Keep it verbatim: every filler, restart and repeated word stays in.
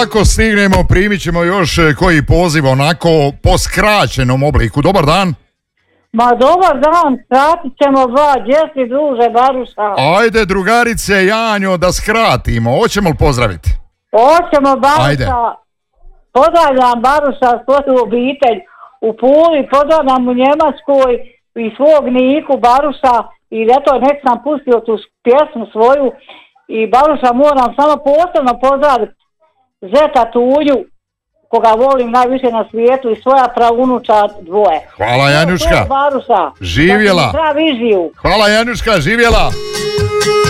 ako stignemo, primit ćemo još koji poziv onako po skraćenom obliku. Dobar dan. Ma dobar dan, skratit ćemo dva, gdje si druže Baruša? Ajde drugarice Janjo da skratimo, hoćemo li pozdraviti? Hoćemo Baruša, Ajde. Pozdravljam Baruša svoju obitelj u Puli, pozdravljam u Njemačkoj i svog Niku Baruša i eto nek sam pustio tu pjesmu svoju i Baruša moram samo posebno pozdraviti zeta Tulju koga volim najviše na svijetu i svoja pravunuča dvoje. Hvala Janjuška. Baruša. Živjela. Hvala Janjuška, živjela.